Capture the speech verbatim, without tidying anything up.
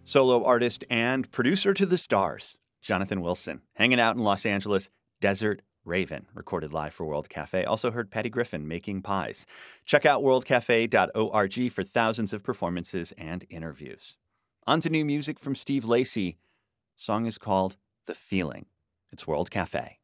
Solo artist and producer to the stars, Jonathan Wilson, hanging out in Los Angeles, Desert Raven, recorded live for World Cafe. Also heard Patty Griffin making pies. Check out world cafe dot org for thousands of performances and interviews. On to new music from Steve Lacy. Song is called The Feeling. It's World Cafe.